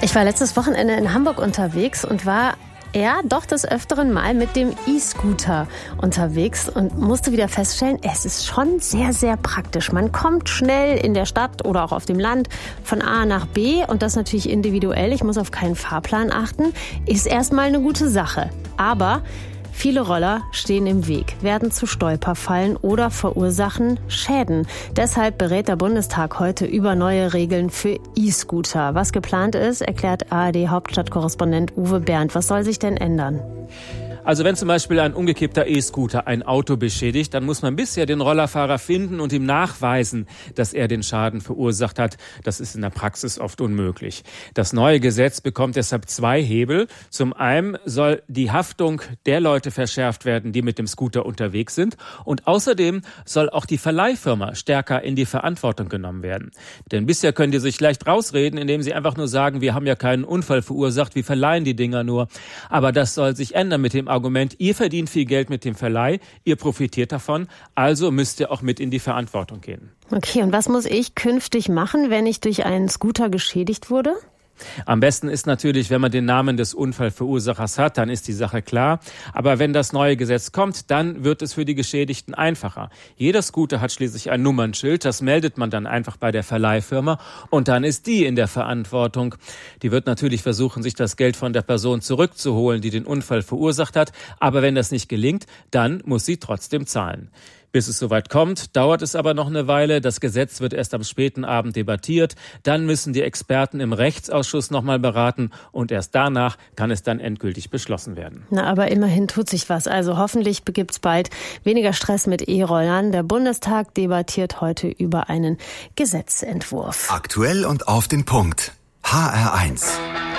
Ich war letztes Wochenende in Hamburg unterwegs und war doch des Öfteren mal mit dem E-Scooter unterwegs und musste wieder feststellen, es ist schon sehr, sehr praktisch. Man kommt schnell in der Stadt oder auch auf dem Land von A nach B und das natürlich individuell. Ich muss auf keinen Fahrplan achten. Ist erstmal eine gute Sache. Aber viele Roller stehen im Weg, werden zu Stolperfallen oder verursachen Schäden. Deshalb berät der Bundestag heute über neue Regeln für E-Scooter. Was geplant ist, erklärt ARD-Hauptstadtkorrespondent Uwe Bernd. Was soll sich denn ändern? Also wenn zum Beispiel ein umgekippter E-Scooter ein Auto beschädigt, dann muss man bisher den Rollerfahrer finden und ihm nachweisen, dass er den Schaden verursacht hat. Das ist in der Praxis oft unmöglich. Das neue Gesetz bekommt deshalb 2 Hebel. Zum einen soll die Haftung der Leute verschärft werden, die mit dem Scooter unterwegs sind. Und außerdem soll auch die Verleihfirma stärker in die Verantwortung genommen werden. Denn bisher können die sich leicht rausreden, indem sie einfach nur sagen, wir haben ja keinen Unfall verursacht, wir verleihen die Dinger nur. Aber das soll sich ändern mit dem Argument, ihr verdient viel Geld mit dem Verleih, ihr profitiert davon, also müsst ihr auch mit in die Verantwortung gehen. Okay, und was muss ich künftig machen, wenn ich durch einen Scooter geschädigt wurde? Am besten ist natürlich, wenn man den Namen des Unfallverursachers hat, dann ist die Sache klar. Aber wenn das neue Gesetz kommt, dann wird es für die Geschädigten einfacher. Jeder Scooter hat schließlich ein Nummernschild, das meldet man dann einfach bei der Verleihfirma und dann ist die in der Verantwortung. Die wird natürlich versuchen, sich das Geld von der Person zurückzuholen, die den Unfall verursacht hat. Aber wenn das nicht gelingt, dann muss sie trotzdem zahlen. Bis es soweit kommt, dauert es aber noch eine Weile. Das Gesetz wird erst am späten Abend debattiert. Dann müssen die Experten im Rechtsausschuss nochmal beraten und erst danach kann es dann endgültig beschlossen werden. Na, aber immerhin tut sich was. Also hoffentlich gibt's bald weniger Stress mit E-Rollern. Der Bundestag debattiert heute über einen Gesetzentwurf. Aktuell und auf den Punkt. HR1.